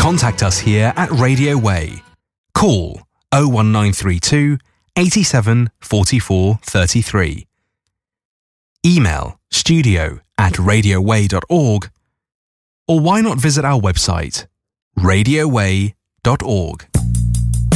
Contact us here at Radio Way. Call 01932 87 44 33. Email studio@radioway.org, or why not visit our website, radioway.org.